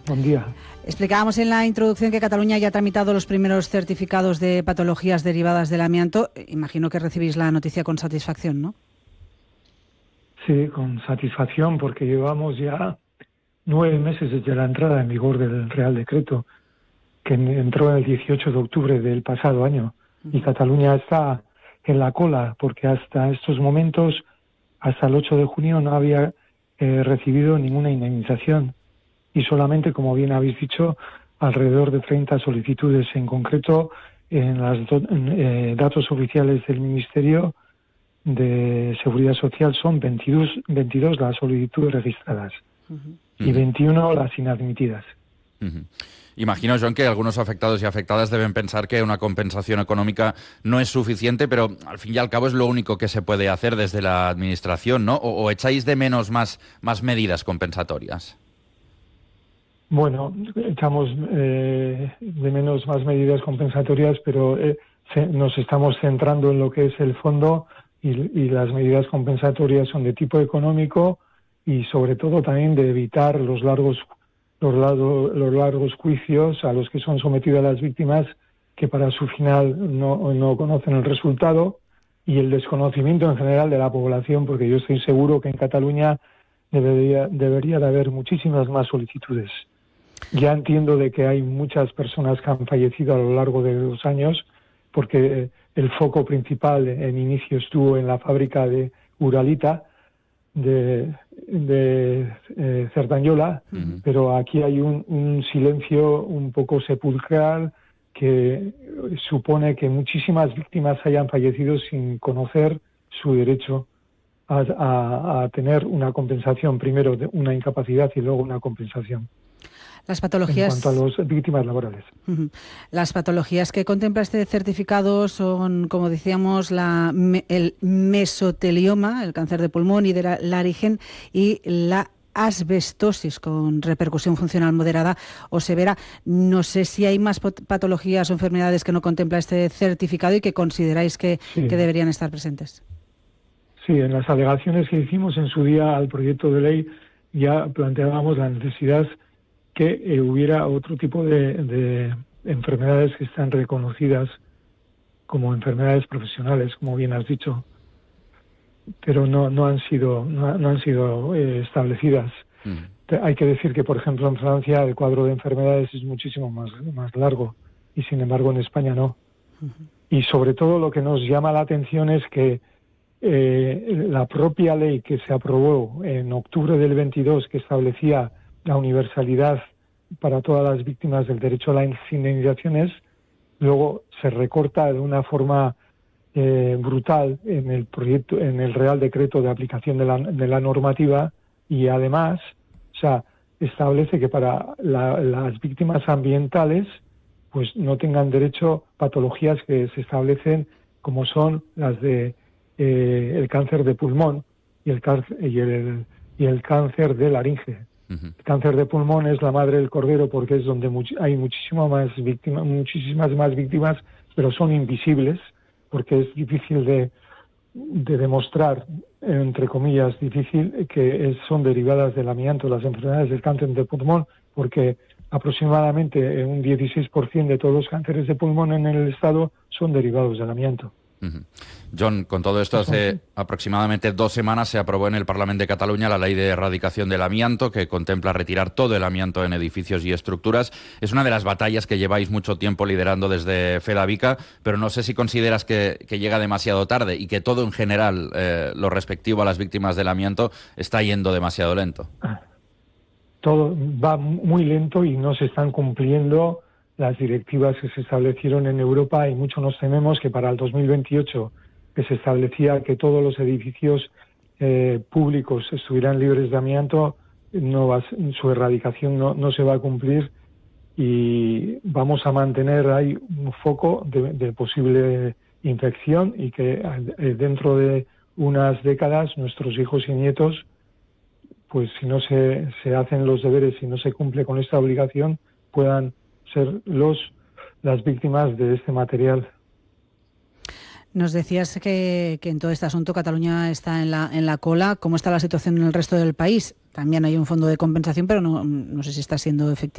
Buen día. Explicábamos en la introducción que Cataluña ya ha tramitado los primeros certificados de patologías derivadas del amianto. Imagino que recibís la noticia con satisfacción, ¿no? Sí, con satisfacción, porque llevamos ya 9 meses desde la entrada en vigor del Real Decreto, que entró el 18 de octubre del pasado año. Y Cataluña está en la cola, porque hasta estos momentos, hasta el 8 de junio, no había recibido ninguna indemnización. Y solamente, como bien habéis dicho, alrededor de 30 solicitudes. En concreto, en los datos oficiales del Ministerio de Seguridad Social son 22 las solicitudes registradas y 21 las inadmitidas. Imagino, John, que algunos afectados y afectadas deben pensar que una compensación económica no es suficiente, pero al fin y al cabo es lo único que se puede hacer desde la Administración, ¿no? ¿O echáis de menos más medidas compensatorias? Bueno, echamos de menos más medidas compensatorias, pero nos estamos centrando en lo que es el fondo y las medidas compensatorias son de tipo económico y sobre todo también de evitar los largos juicios a los que son sometidas las víctimas, que para su final no conocen el resultado, y el desconocimiento en general de la población, porque yo estoy seguro que en Cataluña debería de haber muchísimas más solicitudes. Ya entiendo de que hay muchas personas que han fallecido a lo largo de los años, porque el foco principal en inicio estuvo en la fábrica de Uralita de Cerdanyola, pero aquí hay un silencio un poco sepulcral que supone que muchísimas víctimas hayan fallecido sin conocer su derecho a tener una compensación, primero de una incapacidad y luego una compensación. Las patologías... En cuanto a las víctimas laborales. Las patologías que contempla este certificado son, como decíamos, el mesotelioma, el cáncer de pulmón y de la laringe, y la asbestosis con repercusión funcional moderada o severa. No sé si hay más patologías o enfermedades que no contempla este certificado y que consideráis que deberían estar presentes. Sí, en las alegaciones que hicimos en su día al proyecto de ley ya planteábamos la necesidad que hubiera otro tipo de enfermedades que están reconocidas como enfermedades profesionales, como bien has dicho, pero no han sido establecidas. Hay que decir que, por ejemplo, en Francia el cuadro de enfermedades es muchísimo más largo y, sin embargo, en España no. Y sobre todo lo que nos llama la atención es que la propia ley que se aprobó en octubre del 22, que establecía la universalidad para todas las víctimas del derecho a las indemnizaciones, luego se recorta de una forma brutal en el Real Decreto de aplicación de la normativa, y además, establece que para las víctimas ambientales pues no tengan derecho patologías que se establecen como son las de el cáncer de pulmón y el cáncer de laringe. El cáncer de pulmón es la madre del cordero porque es donde hay muchísimas más víctimas, pero son invisibles porque es difícil de demostrar, entre comillas, difícil, que son derivadas del amianto, las enfermedades del cáncer de pulmón, porque aproximadamente un 16% de todos los cánceres de pulmón en el Estado son derivados del amianto. John, con todo esto, hace aproximadamente 2 semanas se aprobó en el Parlamento de Cataluña la Ley de Erradicación del Amianto, que contempla retirar todo el amianto en edificios y estructuras. Es una de las batallas que lleváis mucho tiempo liderando desde Fedavica, pero no sé si consideras que llega demasiado tarde y que todo en general, lo respectivo a las víctimas del amianto, está yendo demasiado lento. Todo va muy lento y no se están cumpliendo las directivas que se establecieron en Europa, y mucho nos tememos que para el 2028, que se establecía que todos los edificios públicos estuvieran libres de amianto, su erradicación no se va a cumplir, y vamos a mantener ahí un foco de posible infección, y que dentro de unas décadas nuestros hijos y nietos, pues si no se hacen los deberes, si no se cumple con esta obligación, puedan ser las víctimas de este material. Nos decías que en todo este asunto Cataluña está en la cola. ¿Cómo está la situación en el resto del país? También hay un fondo de compensación, pero no sé si está siendo efectivo.